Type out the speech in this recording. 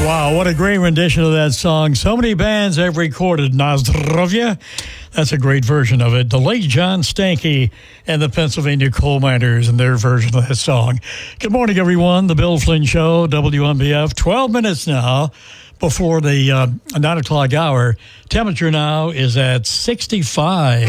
Wow, what a great rendition of that song. So many bands have recorded Nazdrovya. That's a great version of it. The late John Stanky and the Pennsylvania Coal Miners and their version of that song. Good morning, everyone. The Bill Flynn Show, WMBF. 12 minutes now before the 9 o'clock hour. Temperature now is at 65.